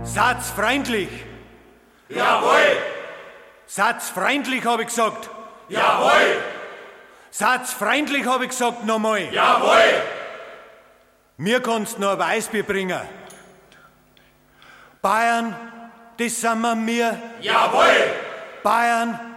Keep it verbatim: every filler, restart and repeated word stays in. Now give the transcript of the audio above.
Satz freundlich. Jawohl. Satz freundlich, habe ich gesagt. Jawohl. Satz freundlich, habe ich gesagt, nochmal. Jawohl. Mir kannst noch ein Weißbier bringen. Bayern, das sind wir mir. Jawohl. Bayern,